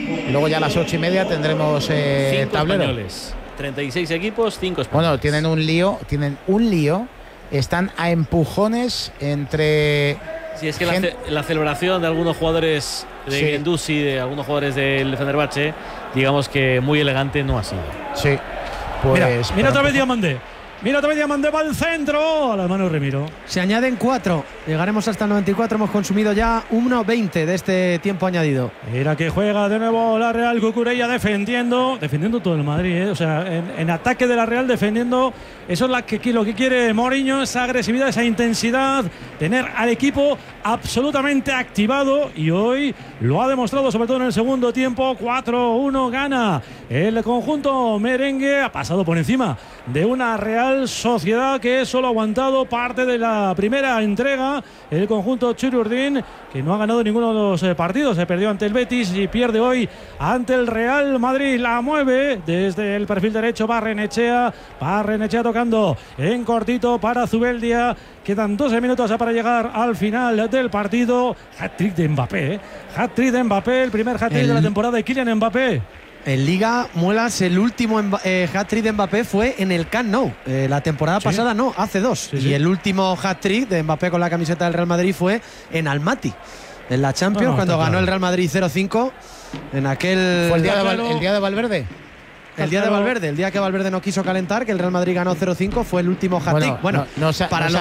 Y luego ya a las 8:30 tendremos 5 tablero. españoles. 36 equipos, 5 españoles. Bueno, tienen un lío. Están a empujones entre... Sí, es que la celebración de algunos jugadores de Guendouzi, de algunos jugadores del Fenerbahce, digamos que muy elegante no ha sido. Sí. Pues mira otra vez Diamandé. Mira otra vez Diamandé, va al centro. A las manos Remiro. Se añaden 4. Llegaremos hasta el 94. Hemos consumido ya 1:20 de este tiempo añadido. Mira que juega de nuevo la Real Cucurella defendiendo todo el Madrid, O sea, en ataque de la Real defendiendo. Eso es lo que quiere Mourinho, esa agresividad, esa intensidad, tener al equipo absolutamente activado, y hoy lo ha demostrado, sobre todo en el segundo tiempo. 4-1 gana el conjunto merengue, ha pasado por encima de una Real Sociedad que solo ha aguantado parte de la primera entrega. El conjunto Chururdín, que no ha ganado ninguno de los partidos, se perdió ante el Betis y pierde hoy ante el Real Madrid. La mueve desde el perfil derecho Barrenechea tocando en cortito para Zubeldia. Quedan 12 minutos para llegar al final del partido. Hat-trick de Mbappé, Hat-trick de Mbappé, el primer hat-trick de la temporada de Kylian Mbappé. En Liga, Muelas, el último hat-trick de Mbappé fue en el Camp Nou. La temporada pasada no, hace 2. Y el último hat-trick de Mbappé con la camiseta del Real Madrid fue en Almaty, en la Champions, cuando ganó el Real Madrid 0-5. En aquel... ¿Fue el día de Valverde? El día de Valverde, el día que Valverde no quiso calentar, que el Real Madrid ganó 0-5, fue el último hat-trick. No os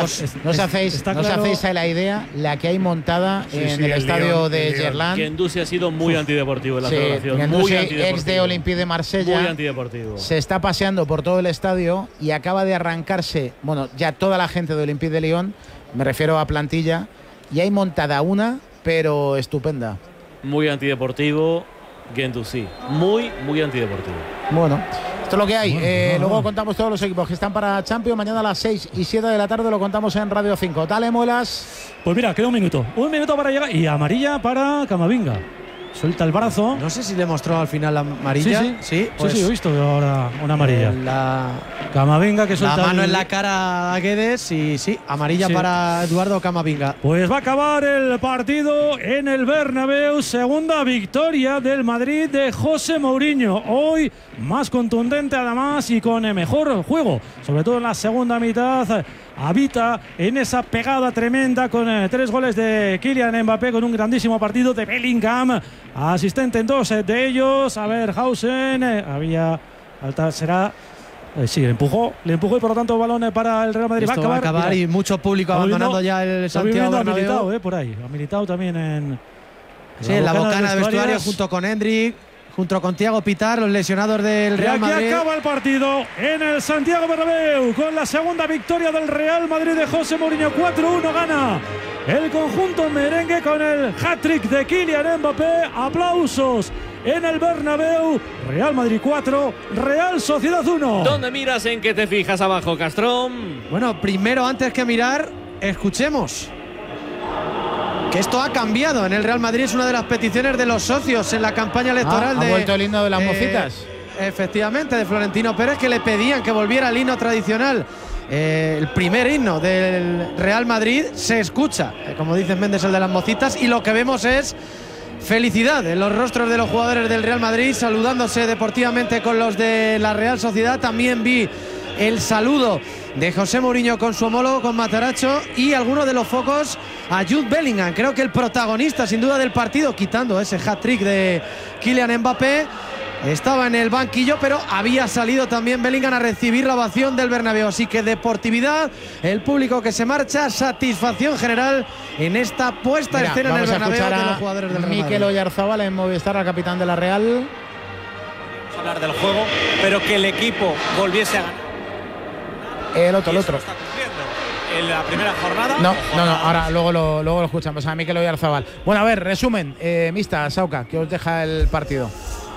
hacéis a la idea la que hay montada en el estadio de Gerland. Guendouzi ha sido muy antideportivo en la celebración. Guendouzi, ex de Olympique de Marsella, muy antideportivo. Se está paseando por todo el estadio y acaba de arrancarse, ya toda la gente de Olympique de Lyon, me refiero a plantilla, y hay montada una, pero estupenda. Muy antideportivo. Guendouzi, muy antideportivo. Bueno, esto es lo que hay. Luego contamos todos los equipos que están para Champions. Mañana a las 6 y 7 de la tarde lo contamos en Radio 5. Dale, Muelas. Pues mira, queda un minuto para llegar. Y amarilla para Camavinga. Suelta el brazo. No sé si le mostró al final la amarilla. Sí, he visto ahora una amarilla. Camavinga que suelta la mano en la cara a Guedes y amarilla para Eduardo Camavinga. Pues va a acabar el partido en el Bernabéu. Segunda victoria del Madrid de José Mourinho. Hoy más contundente además y con mejor juego. Sobre todo en la segunda mitad. Habita en esa pegada tremenda con 3 goles de Kylian Mbappé, con un grandísimo partido de Bellingham, asistente en 2 de ellos. A ver, Hausen, había alta, será... sí, le empujó y por lo tanto balón para el Real Madrid. Esto va a acabar y mucho público abandonando ya el Santiago Bernabéu. Militao, por ahí. Ha militado también en la bocana de vestuario junto con Hendrik, junto con Thiago Pitar, los lesionados del Real Madrid. Y aquí acaba el partido en el Santiago Bernabéu con la segunda victoria del Real Madrid de José Mourinho. 4-1 gana el conjunto merengue con el hat-trick de Kylian Mbappé. Aplausos en el Bernabéu. Real Madrid 4, Real Sociedad 1. ¿Dónde miras? ¿En qué te fijas abajo, Castrón? Bueno, primero, antes que mirar, escuchemos que esto ha cambiado en el Real Madrid. Es una de las peticiones de los socios en la campaña electoral. ¿Ha vuelto el himno de las mocitas? Efectivamente, de Florentino Pérez, que le pedían que volviera el himno tradicional. El primer himno del Real Madrid se escucha, como dice Méndez, el de las mocitas, y lo que vemos es felicidad en los rostros de los jugadores del Real Madrid, saludándose deportivamente con los de la Real Sociedad. También vi el saludo de José Mourinho con su homólogo, con Matarazzo, y algunos de los focos a Jude Bellingham. Creo que el protagonista sin duda del partido, quitando ese hat-trick de Kylian Mbappé, estaba en el banquillo, pero había salido también Bellingham a recibir la ovación del Bernabéu. Así que deportividad, el público que se marcha, satisfacción general en esta puesta en escena en el Bernabéu de los jugadores del Real Madrid. Mikel Oyarzabal en Movistar, al capitán de la Real. Vamos a hablar del juego, pero que el equipo volviese a ganar. El otro. Está cumpliendo en la primera jornada. No, ahora luego lo escuchamos a Mikel Oyarzabal. Bueno, a ver, resumen, Mista, Sauca, que os deja el partido.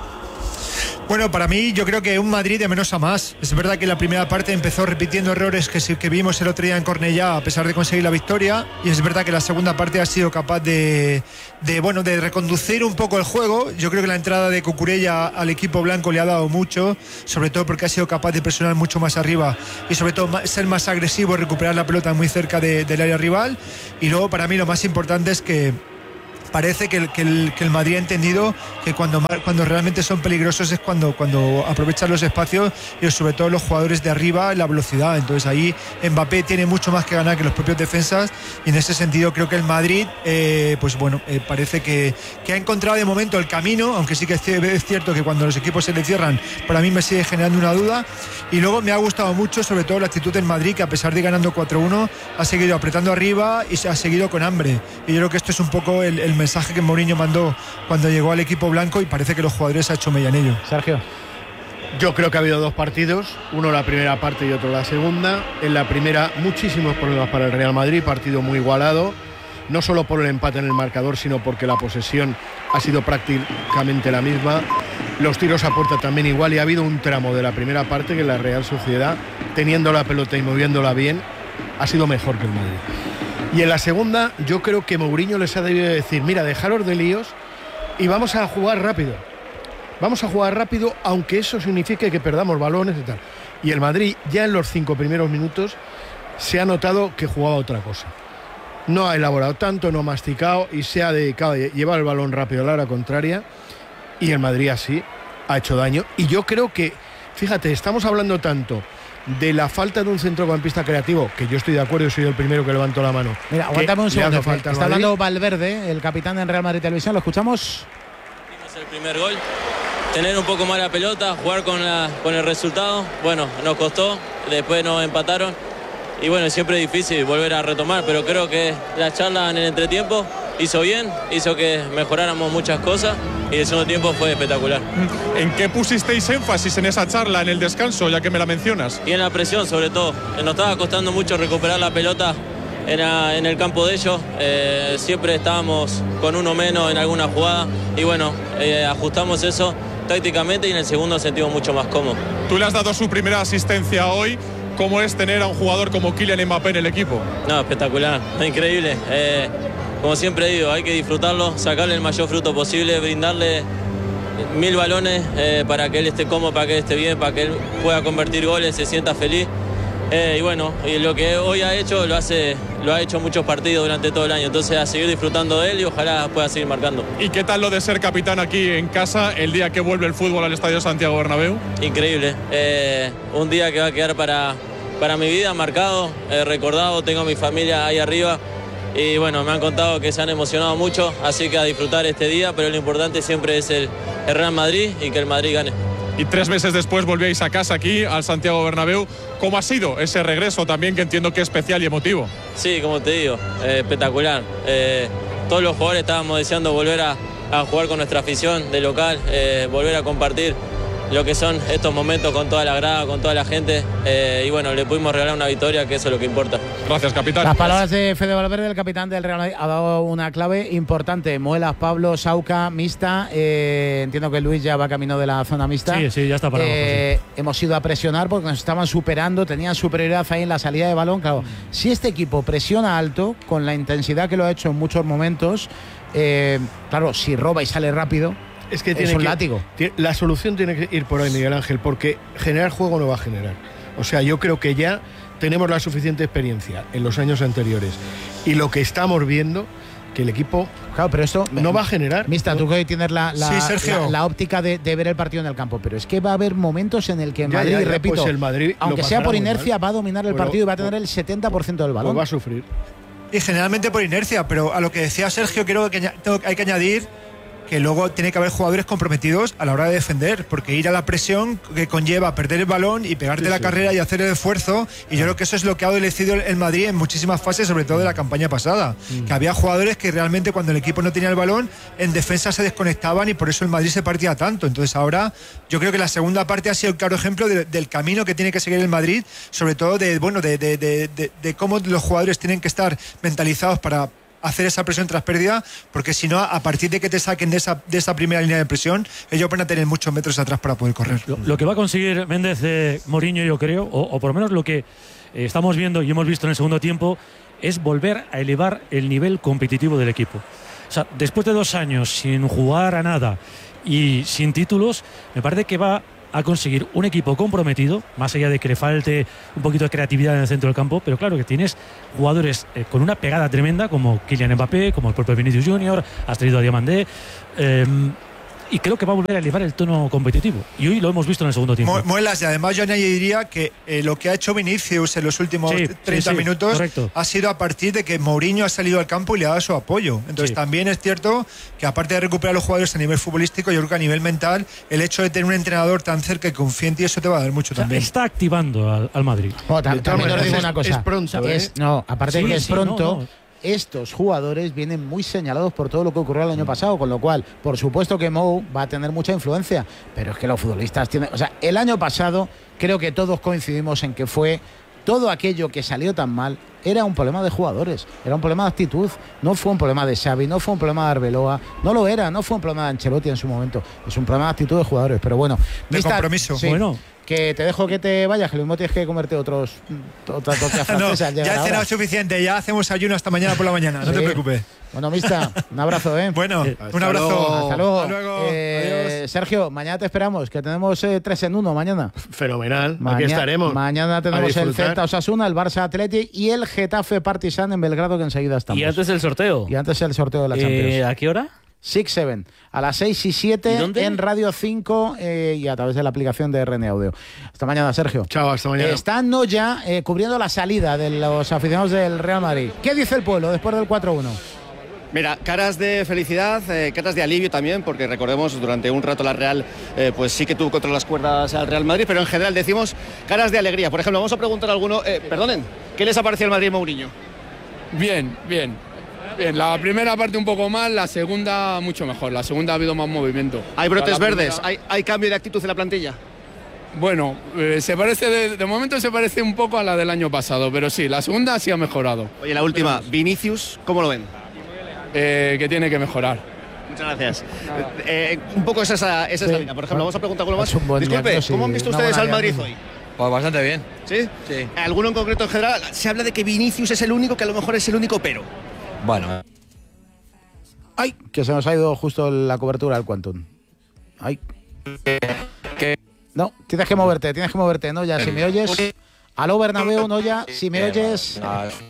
Bueno, para mí yo creo que un Madrid de menos a más. Es verdad que la primera parte empezó repitiendo errores que vimos el otro día en Cornellá, a pesar de conseguir la victoria, y es verdad que la segunda parte ha sido capaz de reconducir un poco el juego. Yo creo que la entrada de Cucurella al equipo blanco le ha dado mucho, sobre todo porque ha sido capaz de presionar mucho más arriba y sobre todo ser más agresivo, recuperar la pelota muy cerca del área rival. Y luego para mí lo más importante es que parece que el Madrid ha entendido que cuando realmente son peligrosos es cuando aprovechan los espacios y sobre todo los jugadores de arriba, la velocidad. Entonces ahí Mbappé tiene mucho más que ganar que los propios defensas, y en ese sentido creo que el Madrid parece que ha encontrado de momento el camino, aunque sí que es cierto que cuando los equipos se le cierran, para mí me sigue generando una duda. Y luego me ha gustado mucho sobre todo la actitud del Madrid, que a pesar de ganando 4-1 ha seguido apretando arriba y se ha seguido con hambre, y yo creo que esto es un poco el mensaje que Mourinho mandó cuando llegó al equipo blanco, y parece que los jugadores ha hecho mella en ello. Sergio. Yo creo que ha habido dos partidos, uno la primera parte y otro la segunda. En la primera, muchísimos problemas para el Real Madrid, partido muy igualado, no solo por el empate en el marcador, sino porque la posesión ha sido prácticamente la misma, los tiros a puerta también igual, y ha habido un tramo de la primera parte que la Real Sociedad, teniendo la pelota y moviéndola bien, ha sido mejor que el Madrid. Y en la segunda, yo creo que Mourinho les ha debido decir: mira, dejaros de líos y vamos a jugar rápido. Vamos a jugar rápido, aunque eso signifique que perdamos balones y tal. Y el Madrid, ya en los 5 primeros minutos, se ha notado que jugaba otra cosa. No ha elaborado tanto, no ha masticado y se ha dedicado a llevar el balón rápido a la hora contraria. Y el Madrid así ha hecho daño. Y yo creo que, fíjate, estamos hablando tanto de la falta de un centrocampista creativo, que yo estoy de acuerdo y soy el primero que levanto la mano. Mira, aguántame un segundo. Está hablando Valverde, el capitán en Real Madrid Televisión. ¿Lo escuchamos? El primer gol, tener un poco más la pelota, jugar con el resultado. Bueno, nos costó, después nos empataron y bueno, siempre es difícil volver a retomar, pero creo que la charla en el entretiempo hizo bien, hizo que mejoráramos muchas cosas y el segundo tiempo fue espectacular. ¿En qué pusisteis énfasis en esa charla, en el descanso, ya que me la mencionas? Y en la presión, sobre todo. Nos estaba costando mucho recuperar la pelota en el campo de ellos. Siempre estábamos con uno menos en alguna jugada y bueno, ajustamos eso tácticamente y en el segundo nos sentimos mucho más cómodos. Tú le has dado su primera asistencia hoy. ¿Cómo es tener a un jugador como Kylian Mbappé en el equipo? No, espectacular, increíble. Como siempre digo, hay que disfrutarlo, sacarle el mayor fruto posible, brindarle 1000 balones para que él esté cómodo, para que él esté bien, para que él pueda convertir goles, se sienta feliz. Y bueno, y lo que hoy ha hecho, lo ha hecho muchos partidos durante todo el año. Entonces a seguir disfrutando de él y ojalá pueda seguir marcando. ¿Y qué tal lo de ser capitán aquí en casa el día que vuelve el fútbol al Estadio Santiago Bernabéu? Increíble. Un día que va a quedar para mi vida marcado, recordado. Tengo a mi familia ahí arriba. Y bueno, me han contado que se han emocionado mucho, así que a disfrutar este día, pero lo importante siempre es el Real Madrid y que el Madrid gane. Y 3 meses después volvíais a casa aquí, al Santiago Bernabéu. ¿Cómo ha sido ese regreso también, que entiendo que es especial y emotivo? Sí, como te digo, espectacular. Todos los jugadores estábamos deseando volver a jugar con nuestra afición de local, volver a compartir lo que son estos momentos con toda la grada, con toda la gente, y bueno, le pudimos regalar una victoria, que eso es lo que importa. Gracias, capitán. Las palabras de Fede Valverde, el capitán del Real Madrid, ha dado una clave importante. Muelas, Pablo, Sauca, mixta. Entiendo que Luis ya va camino de la zona mixta. Sí, ya está para abajo, sí. Hemos ido a presionar porque nos estaban superando, tenían superioridad ahí en la salida de balón. Claro, si este equipo presiona alto, con la intensidad que lo ha hecho en muchos momentos, claro, si roba y sale rápido, es que es un látigo. La solución tiene que ir por ahí, Miguel Ángel, porque generar juego no va a generar. O sea, yo creo que ya tenemos la suficiente experiencia en los años anteriores. Y lo que estamos viendo, que el equipo, claro, pero esto no va a generar. Mista, ¿no? Tú que hoy tienes la óptica de ver el partido en el campo, pero es que va a haber momentos en el que Madrid, repito, pues el Madrid, aunque sea por inercia, va a dominar el partido y va a tener el 70% del balón. Pues va a sufrir. Y generalmente por inercia, pero a lo que decía Sergio, creo que hay que añadir que luego tiene que haber jugadores comprometidos a la hora de defender, porque ir a la presión que conlleva perder el balón y pegarte la carrera y hacer el esfuerzo, y yo creo que eso es lo que ha adolecido el Madrid en muchísimas fases, sobre todo de la campaña pasada, que había jugadores que realmente cuando el equipo no tenía el balón, en defensa se desconectaban y por eso el Madrid se partía tanto. Entonces ahora yo creo que la segunda parte ha sido el claro ejemplo del camino que tiene que seguir el Madrid, sobre todo de cómo los jugadores tienen que estar mentalizados para hacer esa presión tras pérdida, porque si no, a partir de que te saquen de esa primera línea de presión, ellos van a tener muchos metros atrás para poder correr. Lo que va a conseguir Méndez, Mourinho, yo creo, o por lo menos lo que estamos viendo y hemos visto en el segundo tiempo, es volver a elevar el nivel competitivo del equipo. O sea, después de 2 años sin jugar a nada y sin títulos, me parece que va a conseguir un equipo comprometido, más allá de que le falte un poquito de creatividad en el centro del campo, pero claro que tienes jugadores con una pegada tremenda como Kylian Mbappé, como el propio Vinicius Junior, has traído a Diamandé, y creo que va a volver a elevar el tono competitivo. Y hoy lo hemos visto en el segundo tiempo. Muelas, y además yo añadiría que lo que ha hecho Vinicius en los últimos 30 minutos correcto. Ha sido a partir de que Mourinho ha salido al campo y le ha dado su apoyo. Entonces también es cierto que aparte de recuperar a los jugadores a nivel futbolístico, yo creo que a nivel mental, el hecho de tener un entrenador tan cerca que confíe en ti, eso te va a dar mucho también. Está activando al Madrid. También os digo una cosa. Es pronto, no, aparte de que es pronto. Estos jugadores vienen muy señalados por todo lo que ocurrió el año pasado, con lo cual, por supuesto que Mou va a tener mucha influencia, pero es que los futbolistas tienen... O sea, el año pasado creo que todos coincidimos en que fue todo aquello que salió tan mal era un problema de jugadores, era un problema de actitud, no fue un problema de Xavi, no fue un problema de Arbeloa, no lo era, no fue un problema de Ancelotti en su momento, es un problema de actitud de jugadores, pero bueno... De compromiso. Sí, bueno. Que te dejo que te vayas, que lo mismo tienes que comerte otra tortilla francesa. Ya he cenado suficiente, ya hacemos ayuno hasta mañana por la mañana, no te preocupes. Bueno, Mista, un abrazo, Bueno, un abrazo. Hasta luego. Sergio, mañana te esperamos, que tenemos 3 en 1 mañana. Fenomenal, aquí estaremos. Mañana tenemos el Celta Osasuna, el Barça Athletic y el Getafe Partizan en Belgrado, que enseguida estamos. Y antes el sorteo. Y antes el sorteo de la Champions. ¿A qué hora? 6-7, a las 6 y 7 en Radio 5 y a través de la aplicación de RN Audio. Hasta mañana, Sergio. Chao, hasta mañana. Están ya cubriendo la salida de los aficionados del Real Madrid. ¿Qué dice el pueblo después del 4-1? Mira, caras de felicidad, caras de alivio también, porque recordemos, durante un rato la Real pues sí que tuvo contra las cuerdas al Real Madrid, pero en general decimos caras de alegría. Por ejemplo, vamos a preguntar a alguno, perdonen, ¿qué les ha parecido el Madrid Mourinho? Bien. La primera parte un poco mal, la segunda mucho mejor. La segunda ha habido más movimiento. ¿Hay brotes verdes? ¿Hay cambio de actitud en la plantilla? Bueno, se parece de momento se parece un poco a la del año pasado, pero sí, la segunda sí ha mejorado. Oye, la última, Vinicius, ¿cómo lo ven? Que tiene que mejorar. Muchas gracias. Un poco esa es la línea. Por ejemplo, vamos a preguntar algo más. Disculpe, ¿cómo han visto ustedes al Madrid hoy? Pues bastante bien. ¿Sí? Sí. ¿Alguno en concreto en general? Se habla de que Vinicius es el único, que a lo mejor es el único pero. Bueno. ¡Ay! Que se nos ha ido justo la cobertura al Quantum. ¡Ay! No, tienes que moverte, ¿no? Ya, si me oyes. Aló, Bernabéu, no ya. Si me oyes.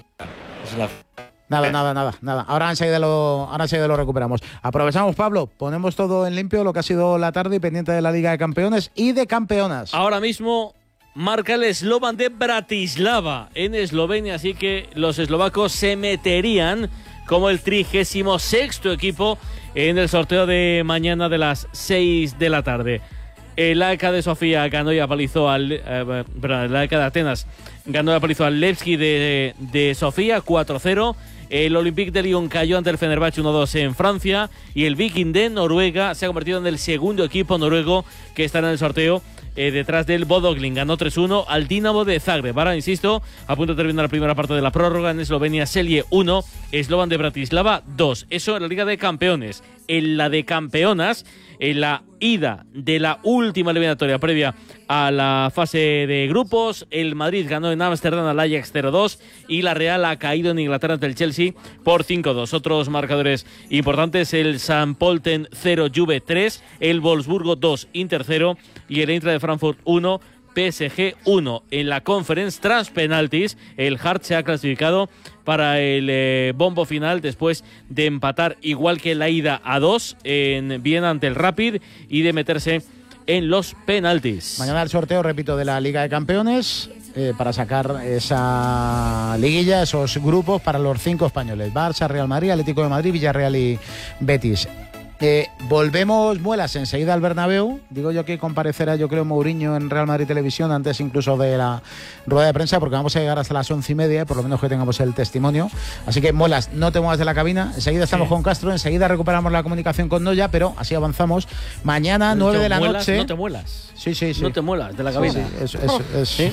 Nada. Ahora enseguida lo recuperamos. Aprovechamos, Pablo, ponemos todo en limpio, lo que ha sido la tarde y pendiente de la Liga de Campeones y de Campeonas. Ahora mismo marca el Slovan de Bratislava en Eslovenia, así que los eslovacos se meterían como el 36º equipo en el sorteo de mañana de las 6 de la tarde. El AEK de Sofía ganó y apalizó el AEK de Atenas ganó y apalizó al Levski de Sofía 4-0. El Olympique de Lyon cayó ante el Fenerbahce 1-2 en Francia y el Viking de Noruega se ha convertido en el segundo equipo noruego que estará en el sorteo detrás del Bodø Glimt. Ganó 3-1 al Dinamo de Zagreb. Ahora, insisto, a punto de terminar la primera parte de la prórroga en Eslovenia, Celje 1, Slovan de Bratislava 2. Eso en la Liga de Campeones. En la de Campeonas, en la ida de la última eliminatoria previa a la fase de grupos, el Madrid ganó en Ámsterdam al Ajax 0-2 y la Real ha caído en Inglaterra ante el Chelsea por 5-2. Otros marcadores importantes, el St. Pölten 0, Juve 3, el Wolfsburgo 2, Inter 0 y el Eintracht de Frankfurt 1, PSG 1. En la Conference, tras penaltis, el Hearts se ha clasificado para el bombo final después de empatar igual que la ida a 2 en Viena ante el Rapid y de meterse en los penaltis. Mañana el sorteo, repito, de la Liga de Campeones para sacar esa liguilla, esos grupos para los 5 españoles: Barça, Real Madrid, Atlético de Madrid, Villarreal y Betis. Volvemos, Muelas, enseguida al Bernabéu. Digo yo que comparecerá, yo creo, Mourinho en Real Madrid Televisión antes incluso de la rueda de prensa, porque vamos a llegar hasta las 11:30, por lo menos que tengamos el testimonio. Así que, Muelas, no te muevas de la cabina. Enseguida estamos con Castro, enseguida recuperamos la comunicación con Noya, pero así avanzamos. Mañana, 9 de la noche. No te muelas. Sí. No te muelas de la cabina. Sí.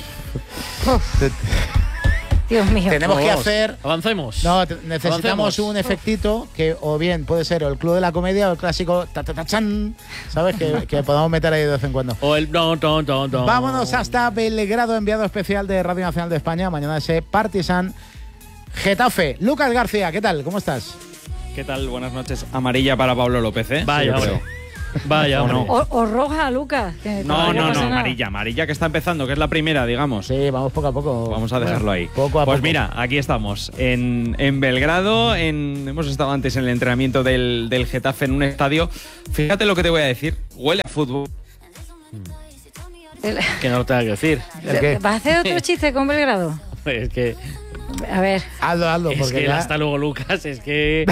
Dios mío. Tenemos que hacer... Avancemos. No, necesitamos un efectito que o bien puede ser el Club de la Comedia o el clásico ta-ta-ta-chan, ¿sabes? Que podamos meter ahí de vez en cuando. O el don. Vámonos hasta Belgrado, enviado especial de Radio Nacional de España. Mañana ese Partizan Getafe. Lucas García, ¿qué tal? ¿Cómo estás? ¿Qué tal? Buenas noches. Amarilla para Pablo López, ¿eh? Vaya, sí, Vaya, o, no. O roja, Lucas. No, amarilla que está empezando, que es la primera, digamos. Sí, vamos poco a poco. Vamos a dejarlo ahí. Poco a pues poco. mira, aquí estamos, en Belgrado, hemos estado antes en el entrenamiento del Getafe en un estadio. Fíjate lo que te voy a decir, huele a fútbol. Que no lo tenga que decir. ¿Vas a hacer otro chiste con Belgrado? Es que... A ver. Hazlo, es porque que ya... hasta luego, Lucas, es que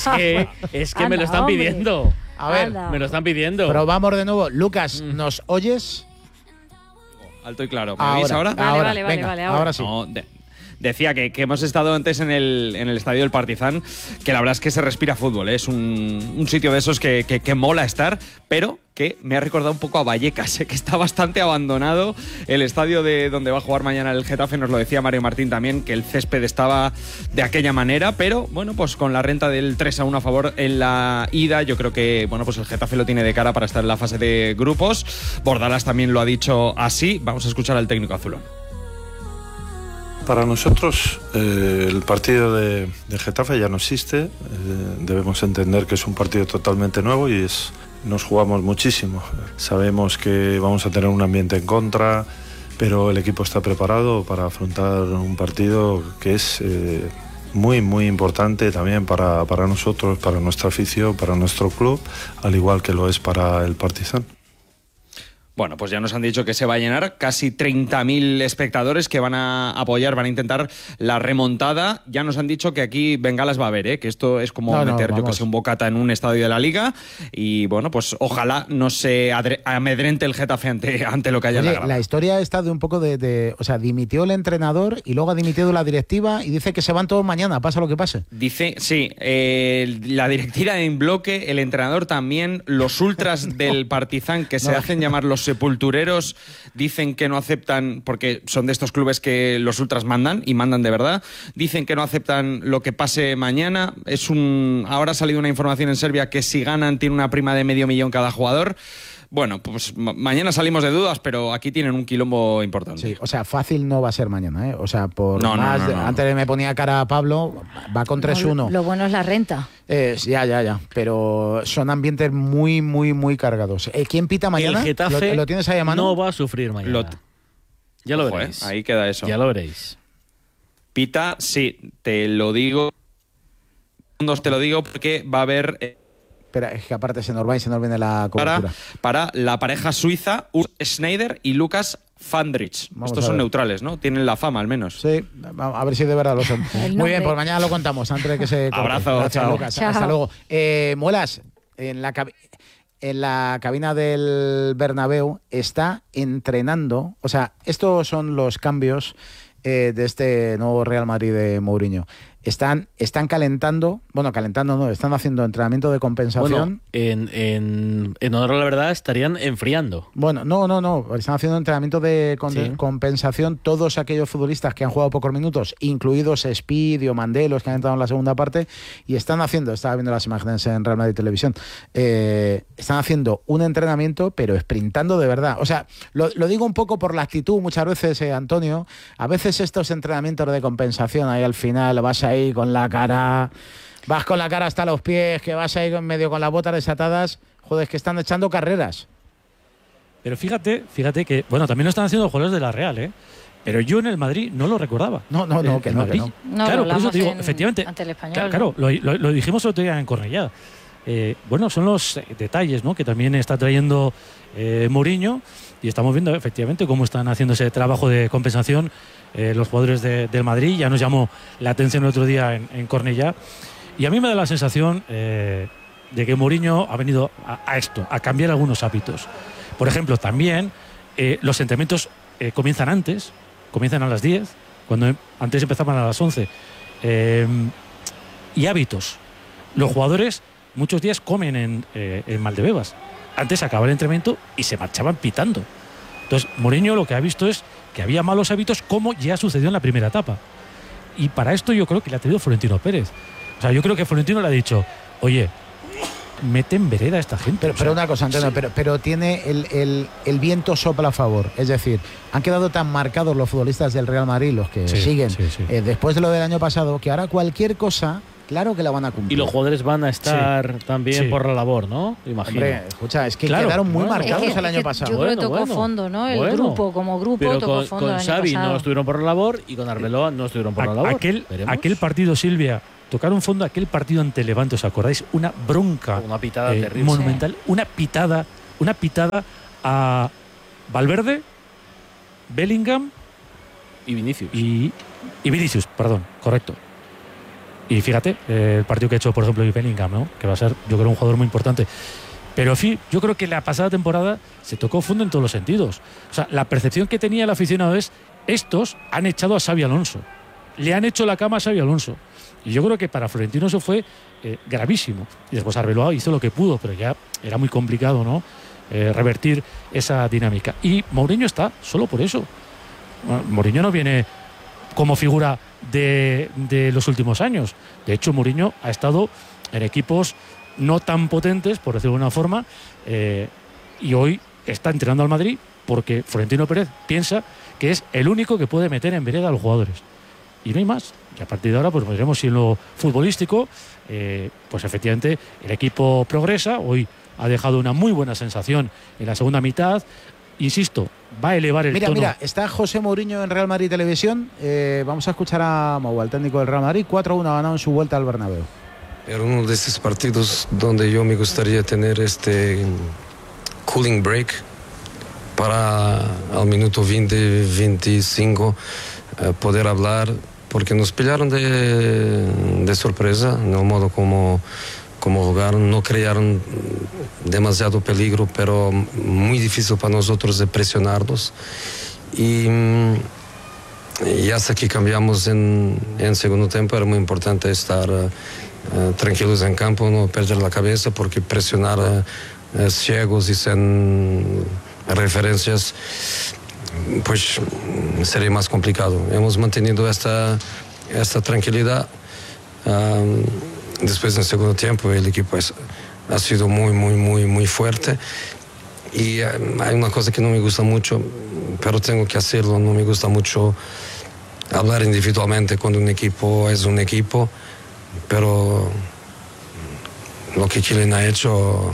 me lo están hombre. pidiendo. A ver, me lo están pidiendo. pero vamos de nuevo. Lucas, ¿nos oyes? Alto y claro. ¿Me oís ahora? Vale, Venga, ahora sí. No, decía que hemos estado antes en el estadio del Partizan, que la verdad es que se respira fútbol, ¿eh? Es un sitio de esos que mola estar, pero que me ha recordado un poco a Vallecas, que está bastante abandonado el estadio de donde va a jugar mañana el Getafe. Nos lo decía Mario Martín también, que el césped estaba de aquella manera, pero bueno, pues con la renta del 3-1 a favor en la ida, yo creo que bueno, pues el Getafe lo tiene de cara para estar en la fase de grupos. Bordalas también lo ha dicho así. Vamos a escuchar al técnico azulón. Para nosotros el partido de Getafe ya no existe, debemos entender que es un partido totalmente nuevo y nos jugamos muchísimo. Sabemos que vamos a tener un ambiente en contra, pero el equipo está preparado para afrontar un partido que es muy, muy importante también para nosotros, para nuestra afición, para nuestro club, al igual que lo es para el Partizan. Bueno, pues ya nos han dicho que se va a llenar, casi 30.000 espectadores que van a apoyar, van a intentar la remontada. Ya nos han dicho que aquí bengalas va a haber, que esto es como meter, yo que sé, un bocata en un estadio de la Liga. Y bueno, pues ojalá no se amedrente el Getafe ante lo que haya en la grada. La historia está de un poco o sea, dimitió el entrenador y luego ha dimitido la directiva y dice que se van todos mañana, pasa lo que pase. Dice, sí, la directiva en bloque, el entrenador también, los ultras del Partizan que se hacen llamar los sepultureros, dicen que no aceptan, porque son de estos clubes que los ultras mandan y mandan de verdad, dicen que no aceptan lo que pase mañana. Ahora ha salido una información en Serbia que si ganan tiene una prima de $500,000 cada jugador. Bueno, pues mañana salimos de dudas, pero aquí tienen un quilombo importante. Sí, o sea, fácil no va a ser mañana, ¿eh? O sea, No. Antes me ponía cara a Pablo, va con 3-1. Lo bueno es la renta. Ya. Pero son ambientes muy, muy, muy cargados. ¿Quién pita mañana? El Getafe ¿Lo tienes ahí a mano? no va a sufrir mañana. Ya lo veréis. Ahí queda eso. Ya lo veréis. Pita, sí, te lo digo. Te lo digo porque va a haber... Espera, es que aparte se nos viene la cobertura. Para la pareja suiza, Urs Schneider y Lucas Fandrich. Estos son neutrales, ¿no? Tienen la fama, al menos. Sí, a ver si de verdad lo son. Muy bien, pues mañana lo contamos, antes de que se corte. Abrazo, gracias, chao. Lucas. Hasta luego. Muelas, en la cabina del Bernabéu está entrenando, o sea, estos son los cambios de este nuevo Real Madrid de Mourinho. Están calentando, están haciendo entrenamiento de compensación. Bueno, en honor a la verdad estarían enfriando. Bueno, no, están haciendo entrenamiento de compensación todos aquellos futbolistas que han jugado pocos minutos, incluidos Speed o Mandelos, que han entrado en la segunda parte, y estaba viendo las imágenes en Real Madrid Televisión, están haciendo un entrenamiento, pero sprintando de verdad. O sea, lo digo un poco por la actitud muchas veces, Antonio, a veces estos entrenamientos de compensación, ahí al final vas ahí con la cara hasta los pies, que vas ahí medio con las botas desatadas, joder, es que están echando carreras. Pero fíjate que, bueno, también lo están haciendo los jugadores de la Real, pero yo en el Madrid no lo recordaba. No. Claro, por eso te digo, efectivamente, ante el Español, claro, lo dijimos el otro día en Cornellá. Bueno, son los detalles, ¿no?, que también está trayendo Mourinho, y estamos viendo efectivamente cómo están haciendo ese trabajo de compensación los jugadores del Madrid. Ya nos llamó la atención el otro día en Cornellá, y a mí me da la sensación de que Mourinho ha venido a cambiar algunos hábitos. Por ejemplo, también los entrenamientos comienzan a las 10, cuando antes empezaban a las 11. Y hábitos. Los jugadores muchos días comen en Valdebebas. Antes acababa el entrenamiento y se marchaban pitando. Entonces, Mourinho lo que ha visto es que había malos hábitos, como ya sucedió en la primera etapa. Y para esto yo creo que le ha traído Florentino Pérez. O sea, yo creo que Florentino le ha dicho, oye, mete en vereda a esta gente. Pero una cosa, Antonio, pero tiene el viento sopla a favor. Es decir, han quedado tan marcados los futbolistas del Real Madrid, los que siguen, después de lo del año pasado, que ahora cualquier cosa claro que la van a cumplir. Y los jugadores van a estar también por la labor, ¿no? Imagino. Hombre, escucha, es que quedaron muy marcados el año pasado. Yo creo que tocó fondo, ¿no? El grupo, como grupo, pero tocó fondo el con año Xavi pasado. no estuvieron por la labor y con Arbeloa no estuvieron por la labor. Aquel partido, Silvia, tocaron fondo aquel partido ante Levante, ¿os acordáis? Una bronca una pitada terrible. monumental, una pitada a Valverde, Bellingham y Vinicius. Y Vinicius, perdón, correcto. Y fíjate, el partido que ha hecho, por ejemplo, Bellingham, ¿no? Que va a ser, yo creo, un jugador muy importante. Pero, en fin, yo creo que la pasada temporada se tocó fondo en todos los sentidos. O sea, la percepción que tenía el aficionado es: estos han echado a Xabi Alonso. Le han hecho la cama a Xabi Alonso. Y yo creo que para Florentino eso fue gravísimo. Y después Arbeloa hizo lo que pudo, pero ya era muy complicado, ¿no? Revertir esa dinámica. Y Mourinho está solo por eso. Bueno, Mourinho no viene como figura de los últimos años. De hecho, Mourinho ha estado en equipos no tan potentes, por decirlo de una forma, y hoy está entrenando al Madrid porque Florentino Pérez piensa que es el único que puede meter en vereda a los jugadores. Y no hay más. Y a partir de ahora, pues veremos si en lo futbolístico, pues efectivamente el equipo progresa. Hoy ha dejado una muy buena sensación en la segunda mitad. Insisto, va a elevar el tono. Mira, está José Mourinho en Real Madrid Televisión. Vamos a escuchar a Mou, el técnico del Real Madrid. 4-1 ha ganado en su vuelta al Bernabéu. Era uno de estos partidos donde yo me gustaría tener este cooling break para al minuto 20, 25 poder hablar, porque nos pillaron de sorpresa en el modo como jugaron. No crearon demasiado peligro, pero muy difícil para nosotros de presionarlos. Y hasta que cambiamos en segundo tiempo era muy importante estar tranquilos en campo, no perder la cabeza, porque presionar ciegos y sin referencias pues sería más complicado. Hemos mantenido esta tranquilidad. Después en segundo tiempo el equipo ha sido muy fuerte, y hay una cosa que no me gusta mucho, pero tengo que hacerlo. No me gusta mucho hablar individualmente cuando un equipo es un equipo, pero lo que Kylian ha hecho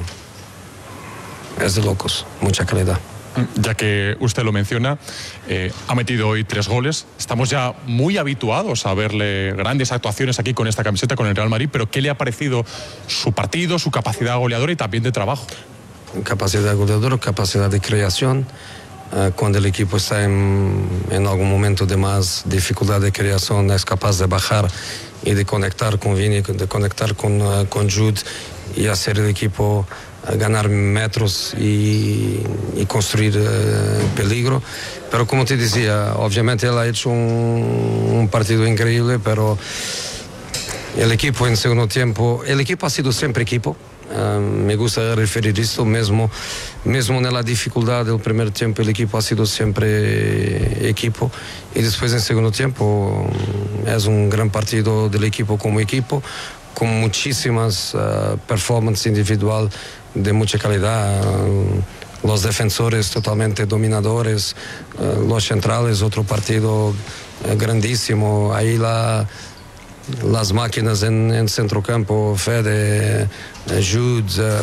es de locos, mucha calidad. Ya que usted lo menciona, ha metido hoy 3 goles. Estamos ya muy habituados a verle grandes actuaciones aquí con esta camiseta, con el Real Madrid, pero ¿qué le ha parecido su partido, su capacidad goleadora y también de trabajo? Capacidad goleadora, capacidad de creación. Cuando el equipo está en algún momento de más dificultad de creación, es capaz de bajar y de conectar con Vini, de conectar con Jude y hacer el equipo ganar metros y construir peligro. Pero como te decía, obviamente él ha hecho un partido increíble, pero el equipo en segundo tiempo, el equipo ha sido siempre equipo. Me gusta referir esto, mismo en la dificultad del primer tiempo el equipo ha sido siempre equipo, y después en segundo tiempo es un gran partido del equipo, con muchísimas performances individual de mucha calidad. Los defensores totalmente dominadores, los centrales, otro partido grandísimo. Ahí las máquinas en centrocampo, Fede, Jude,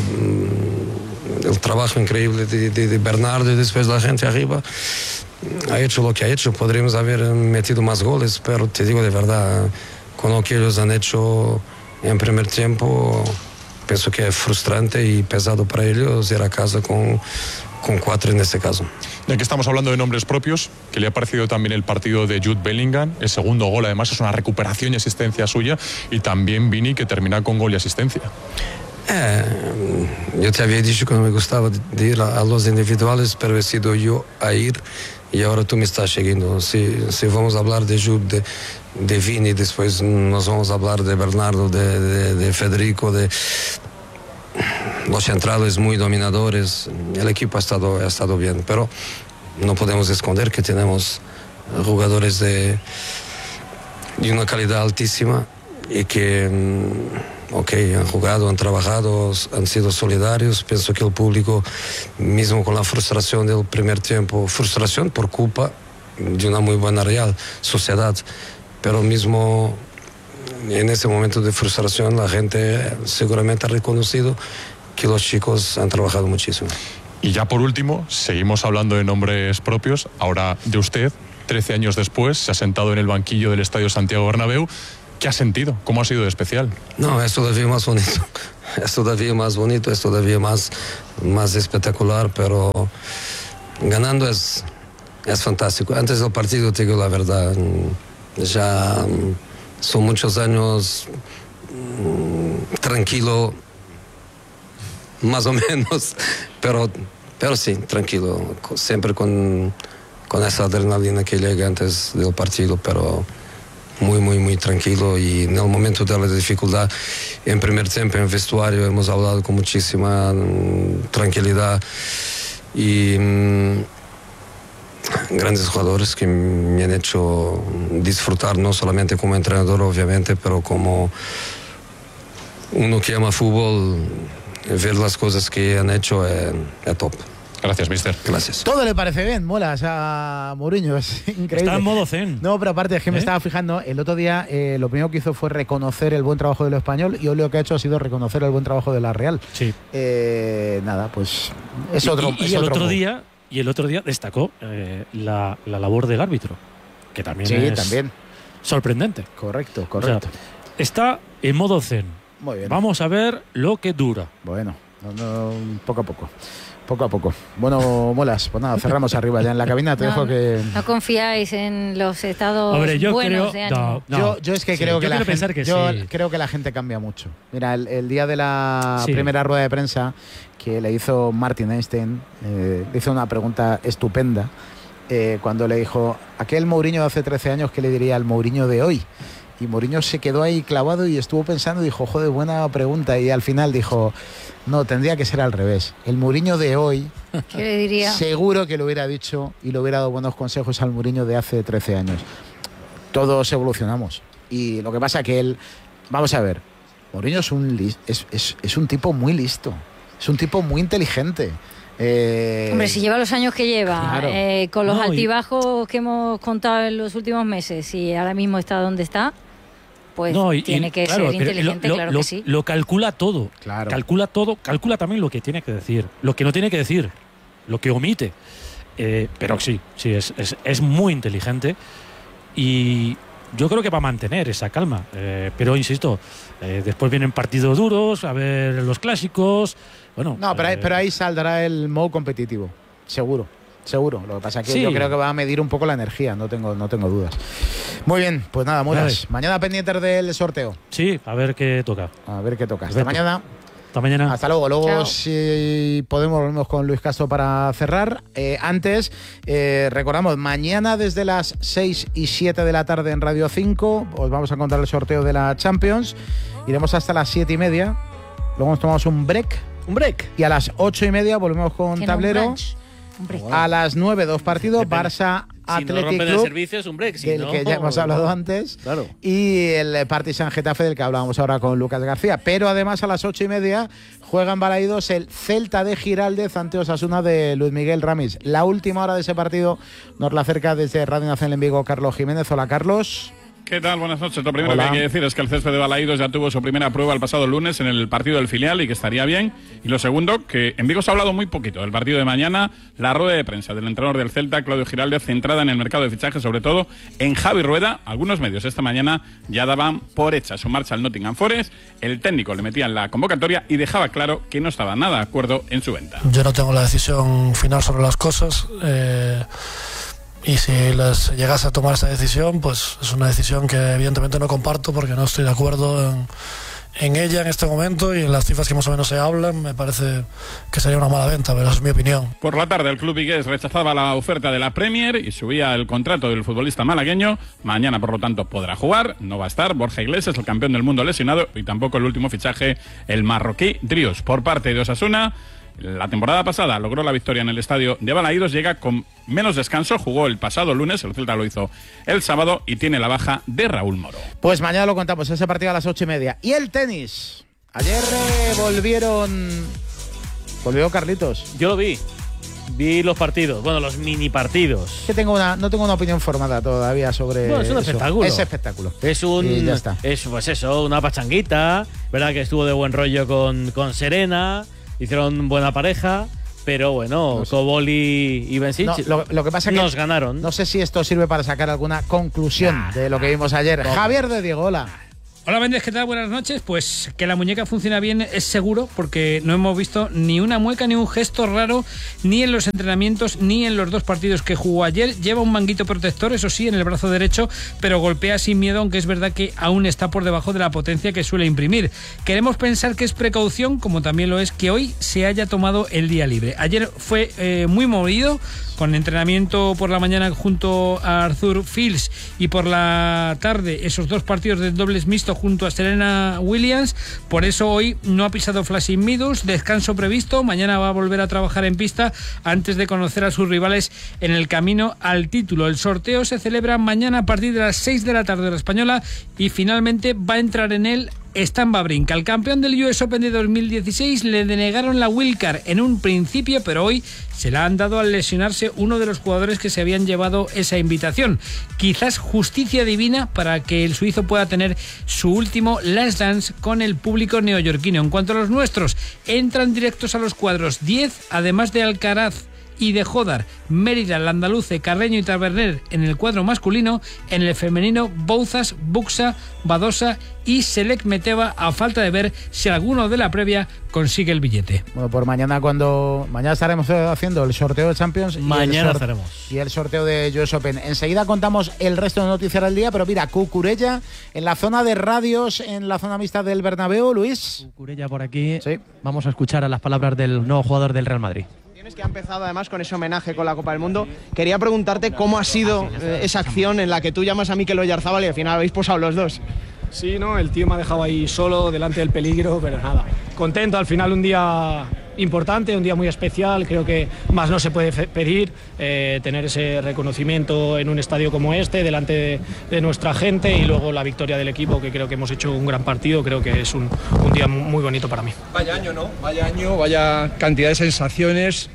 el trabajo increíble de Bernardo, y después la gente arriba ha hecho lo que ha hecho. Podríamos haber metido más goles, pero te digo de verdad, con lo que ellos han hecho en primer tiempo, pienso que es frustrante y pesado para ellos ir a casa con 4 en este caso. Ya que estamos hablando de nombres propios, ¿qué le ha parecido también el partido de Jude Bellingham? El segundo gol, además, es una recuperación y asistencia suya, y también Vini, que termina con gol y asistencia. Yo te había dicho que no me gustaba de ir a los individuales, pero he sido yo a ir, y ahora tú me estás siguiendo. Si vamos a hablar de Jude, de Vini, después nos vamos a hablar de Bernardo, de Federico, de los centrales muy dominadores. El equipo ha estado bien, pero no podemos esconder que tenemos jugadores de una calidad altísima y que han jugado, han trabajado, han sido solidarios. Pienso que el público, mismo con la frustración del primer tiempo, frustración por culpa de una muy buena Real Sociedad, pero mismo en ese momento de frustración la gente seguramente ha reconocido que los chicos han trabajado muchísimo. Y ya por último, seguimos hablando de nombres propios, ahora de usted, 13 años después, se ha sentado en el banquillo del Estadio Santiago Bernabéu. ¿Qué ha sentido? ¿Cómo ha sido de especial? No, es todavía más bonito, es todavía más bonito, es todavía más espectacular, pero ganando es fantástico. Antes del partido, te digo la verdad, ya son muchos años tranquilo, más o menos, pero sí, tranquilo, siempre con esa adrenalina que llega antes del partido, pero muy, muy, muy tranquilo. Y en el momento de la dificultad, en primer tiempo, en vestuario, hemos hablado con muchísima tranquilidad y grandes jugadores que me han hecho disfrutar, no solamente como entrenador, obviamente, pero como uno que ama fútbol, ver las cosas que han hecho es top. Gracias, mister. Gracias. Todo le parece bien, molas a Mourinho, es increíble. Está en modo zen. No, pero aparte es que me estaba fijando, el otro día lo primero que hizo fue reconocer el buen trabajo del Español y hoy lo que ha hecho ha sido reconocer el buen trabajo de la Real. Sí. Nada, pues es otro. Y el otro día destacó la labor del árbitro, que también es también sorprendente. Correcto. O sea, está en modo zen. Muy bien. Vamos a ver lo que dura. Bueno, poco a poco. Poco a poco. Bueno, molas, pues nada, cerramos arriba ya en la cabina. Te dejo que. No confiáis en los estados buenos de ánimo. Yo es que creo que la gente, creo que la gente cambia mucho. Mira, el día de la primera rueda de prensa que le hizo Martin Einstein, le hizo una pregunta estupenda cuando le dijo, aquel Mourinho de hace 13 años, ¿qué le diría al Mourinho de hoy? Y Mourinho se quedó ahí clavado y estuvo pensando y dijo, joder, buena pregunta. Y al final dijo, no, tendría que ser al revés. El Mourinho de hoy, ¿qué le diría? Seguro que lo hubiera dicho y le hubiera dado buenos consejos al Mourinho de hace 13 años. Todos evolucionamos. Y lo que pasa que él, vamos a ver, Mourinho es un tipo muy listo, es un tipo muy inteligente. Hombre, si lleva los años que lleva, claro. Con los altibajos que hemos contado en los últimos meses y ahora mismo está donde está, pues tiene que ser inteligente, claro que sí. Lo calcula todo, claro. Calcula todo, calcula también lo que tiene que decir, lo que no tiene que decir, lo que omite. Pero sí, es muy inteligente y yo creo que va a mantener esa calma. Pero insisto, después vienen partidos duros, a ver los clásicos. Bueno, no, pero ahí saldrá el modo competitivo, seguro. Lo que pasa es que yo creo que va a medir un poco la energía, no tengo dudas. Muy bien, pues nada, muchas. Mañana pendientes del sorteo. Sí, a ver qué toca. Hasta mañana. Hasta mañana. Hasta luego. Luego, chao. Si podemos, volvemos con Luis Castro para cerrar. Antes, recordamos, mañana desde las 6 y 7 de la tarde en Radio 5 os vamos a contar el sorteo de la Champions. Iremos hasta las 7 y media. Luego nos tomamos un break. Y a las 8 y media volvemos con tablero. A las 9, 2 partidos. Barça Athletic no rompen Club, el servicio es un break, del que ya hemos hablado antes. Claro. Y el Partizan Getafe, del que hablábamos ahora con Lucas García. Pero además a las 8 y media juegan Balaídos el Celta de Giraldez ante Osasuna de Luis Miguel Ramis. La última hora de ese partido nos la acerca desde Radio Nacional en Vigo Carlos Jiménez. Hola, Carlos. ¿Qué tal? Buenas noches. Lo primero que hay que decir es que el césped de Balaídos ya tuvo su primera prueba el pasado lunes en el partido del filial y que estaría bien. Y lo segundo, que en Vigo se ha hablado muy poquito del partido de mañana. La rueda de prensa del entrenador del Celta, Claudio Giraldez, centrada en el mercado de fichajes, sobre todo en Javi Rueda. Algunos medios esta mañana ya daban por hecha su marcha al Nottingham Forest. El técnico le metía en la convocatoria y dejaba claro que no estaba nada de acuerdo en su venta. Yo no tengo la decisión final sobre las cosas. Y si les llegase a tomar esa decisión, pues es una decisión que evidentemente no comparto porque no estoy de acuerdo en ella en este momento y en las cifras que más o menos se hablan. Me parece que sería una mala venta, pero es mi opinión. Por la tarde el club vigués rechazaba la oferta de la Premier y subía el contrato del futbolista malagueño. Mañana, por lo tanto, podrá jugar. No va a estar Borja Iglesias, el campeón del mundo, lesionado, y tampoco el último fichaje, el marroquí Drius. Por parte de Osasuna, la temporada pasada logró la victoria en el estadio de Balaídos, llega con menos descanso, jugó el pasado lunes, el Celta lo hizo el sábado y tiene la baja de Raúl Moro. Pues mañana lo contamos, ese partido a las 8 y media. Y el tenis. Ayer volvió Carlitos. Yo lo vi. Vi los partidos, bueno, los mini partidos. Que no tengo una opinión formada todavía sobre. Bueno, es un espectáculo. Es espectáculo. Ya está. Es pues eso, una pachanguita, verdad que estuvo de buen rollo con Serena, hicieron buena pareja. Pero bueno, no sé. Koboli y Bencic lo que pasa es que nos ganaron. No sé si esto sirve para sacar alguna conclusión de lo que vimos ayer. Javier de Diego, hola. Hola, Méndez, ¿qué tal? Buenas noches. Pues que la muñeca funciona bien es seguro, porque no hemos visto ni una mueca ni un gesto raro, ni en los entrenamientos, ni en los 2 partidos que jugó ayer. Lleva un manguito protector, eso sí, en el brazo derecho, pero golpea sin miedo, aunque es verdad que aún está por debajo de la potencia que suele imprimir. Queremos pensar que es precaución, como también lo es que hoy se haya tomado el día libre. Ayer fue muy movido, con entrenamiento por la mañana junto a Arthur Fields y por la tarde esos 2 partidos de dobles mixto junto a Serena Williams. Por eso hoy no ha pisado Flushing Meadows, descanso previsto. Mañana va a volver a trabajar en pista antes de conocer a sus rivales en el camino al título. El sorteo se celebra mañana a partir de las 6 de la tarde hora española y finalmente va a entrar en él Stan Wawrinka. Al campeón del US Open de 2016 le denegaron la wildcard en un principio, pero hoy se la han dado al lesionarse uno de los jugadores que se habían llevado esa invitación. Quizás justicia divina para que el suizo pueda tener su último last dance con el público neoyorquino. En cuanto a los nuestros, entran directos a los cuadros 10, además de Alcaraz y de Jodar, Mérida, Landaluce, Carreño y Taberner en el cuadro masculino. En el femenino, Bouzas, Buxa, Badosa y Selek Meteva, a falta de ver si alguno de la previa consigue el billete. Bueno, por mañana estaremos haciendo el sorteo de Champions. Mañana estaremos. Y el sorteo de US Open. Enseguida contamos el resto de noticias del día, pero mira, Cucurella en la zona de radios, en la zona mixta del Bernabéu, Luis. Cucurella por aquí. Sí. Vamos a escuchar a las palabras del nuevo jugador del Real Madrid. Que ha empezado además con ese homenaje con la Copa del Mundo. Quería preguntarte cómo ha sido esa acción en la que tú llamas a Mikel Oyarzábal y al final habéis posado los dos. Sí, no, el tío me ha dejado ahí solo, delante del peligro, pero nada, contento. Al final un día importante, un día muy especial. Creo que más no se puede pedir, tener ese reconocimiento en un estadio como este, delante de nuestra gente, y luego la victoria del equipo, que creo que hemos hecho un gran partido. Creo que es un día muy bonito para mí. Vaya año, ¿no? Vaya año, vaya cantidad de sensaciones.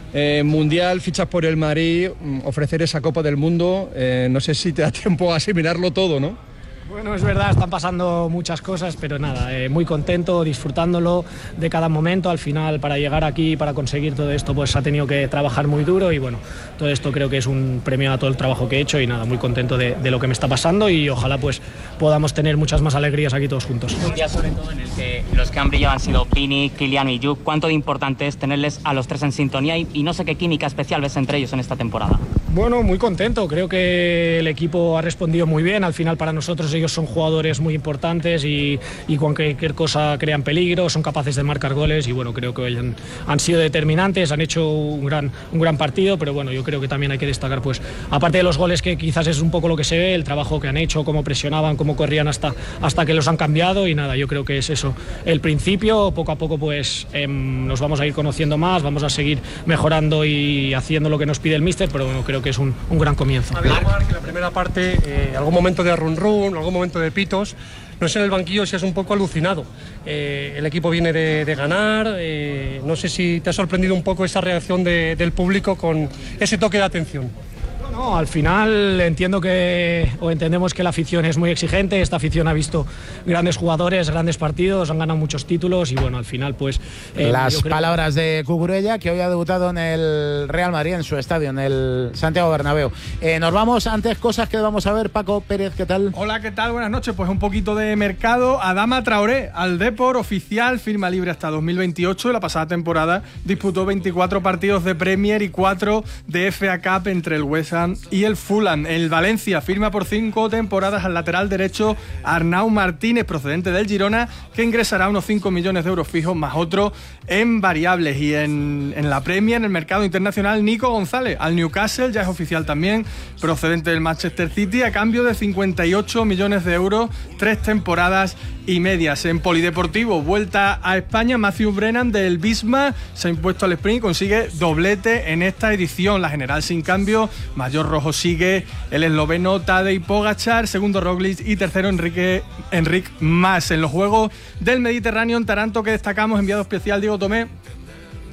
Mundial, fichas por el Madrid, ofrecer esa Copa del Mundo, no sé si te da tiempo a asimilarlo todo, ¿no? Bueno, es verdad, están pasando muchas cosas, pero nada, muy contento, disfrutándolo de cada momento. Al final, para llegar aquí, para conseguir todo esto, pues ha tenido que trabajar muy duro, y bueno, todo esto creo que es un premio a todo el trabajo que he hecho, y nada, muy contento de lo que me está pasando, y ojalá pues podamos tener muchas más alegrías aquí todos juntos. Un día sobre todo en el que los que han brillado han sido Vini, Kylian y Jupp. ¿Cuánto de importante es tenerles a los tres en sintonía, y no sé qué química especial ves entre ellos en esta temporada? Bueno, muy contento, creo que el equipo ha respondido muy bien. Al final, para nosotros ellos son jugadores muy importantes, y con cualquier cosa crean peligro, son capaces de marcar goles, y bueno, creo que hoy han sido determinantes, han hecho un gran partido. Pero bueno, yo creo que también hay que destacar, pues aparte de los goles, que quizás es un poco lo que se ve, el trabajo que han hecho, cómo presionaban, cómo corrían hasta que los han cambiado. Y nada, yo creo que es eso el principio. Poco a poco pues nos vamos a ir conociendo más, vamos a seguir mejorando y haciendo lo que nos pide el míster, pero bueno, creo que es un gran comienzo. Había que la primera parte, algún momento de run, algún momento de pitos. No sé en el banquillo si es un poco alucinado. El equipo viene de ganar. No sé si te ha sorprendido un poco esa reacción del público con ese toque de atención. No, al final entendemos que la afición es muy exigente. Esta afición ha visto grandes jugadores, grandes partidos, han ganado muchos títulos, y bueno, al final pues... Las palabras de Cucurella, que hoy ha debutado en el Real Madrid, en su estadio, en el Santiago Bernabéu. Nos vamos, antes cosas que vamos a ver. Paco Pérez, ¿qué tal? Hola, ¿qué tal? Buenas noches. Pues un poquito de mercado. Adama Traoré, al Depor, oficial, firma libre hasta 2028. La pasada temporada disputó 24 partidos de Premier y 4 de FA Cup entre el West Ham y el Fulham. El Valencia firma por 5 temporadas al lateral derecho Arnau Martínez, procedente del Girona, que ingresará unos 5 millones de euros fijos más otro en variables. Y en la Premier, en el mercado internacional, Nico González al Newcastle, ya es oficial también, procedente del Manchester City, a cambio de 58 millones de euros, 3 temporadas y medias. En polideportivo, vuelta a España, Matthew Brennan del Bismarck se ha impuesto al sprint y consigue doblete en esta edición. La general sin cambio, mayor rojo sigue el esloveno Tadej Pogačar, segundo Roglic y tercero Enric Mas. En los Juegos del Mediterráneo, en Taranto, que destacamos, enviado especial Diego Tomé.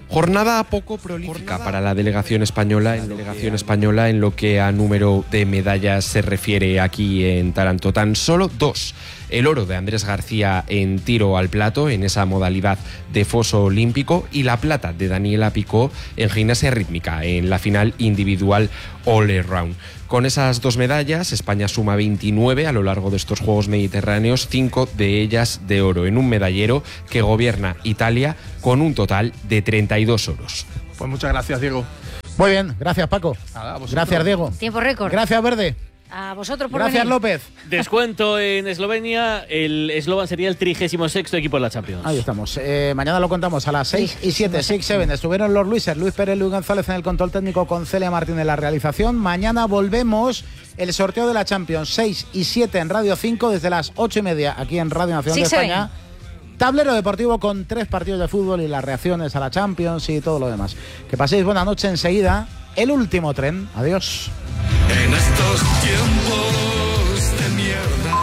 Jornada poco prolífica para la delegación española en lo que a número de medallas se refiere aquí en Taranto. Tan solo 2. El oro de Andrés García en tiro al plato, en esa modalidad de foso olímpico, y la plata de Daniela Picó en gimnasia rítmica, en la final individual all around. Con esas 2 medallas, España suma 29 a lo largo de estos Juegos Mediterráneos, 5 de ellas de oro, en un medallero que gobierna Italia con un total de 32 oros. Pues muchas gracias, Diego. Muy bien, gracias, Paco. Gracias, Diego. Tiempo récord. Gracias, Verde. A vosotros por Gracias, venir. López. Descuento en Eslovenia. El eslovan sería el 36º equipo de la Champions. Ahí estamos. Mañana lo contamos a las 6 y 7, 6-7. Estuvieron los Luises, Luis Pérez, Luis González en el control técnico, con Celia Martín en la realización. Mañana volvemos. El sorteo de la Champions 6 y 7 en Radio 5 desde las 8:30 aquí en Radio Nacional de España. Tablero deportivo con 3 partidos de fútbol y las reacciones a la Champions y todo lo demás. Que paséis buena noche. Enseguida, el último tren. Adiós. En estos tiempos de mierda,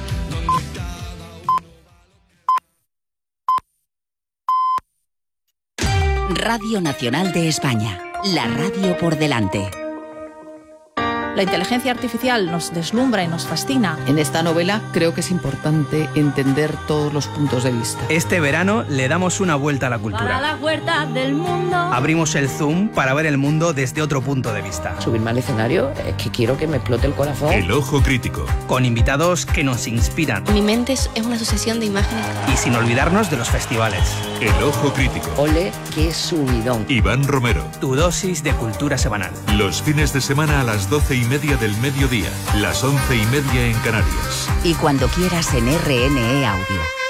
Radio Nacional de España, la radio por delante. La inteligencia artificial nos deslumbra y nos fascina. En esta novela creo que es importante entender todos los puntos de vista. Este verano le damos una vuelta a la cultura. Para la vuelta del mundo. Abrimos el zoom para ver el mundo desde otro punto de vista. Subirme al escenario es que quiero que me explote el corazón. El ojo crítico. Con invitados que nos inspiran. Mi mente es una sucesión de imágenes. Y sin olvidarnos de los festivales. El ojo crítico. Ole, qué subidón. Iván Romero. Tu dosis de cultura semanal. Los fines de semana a las 12:30 del mediodía, las 11:30 en Canarias. Y cuando quieras en RNE Audio.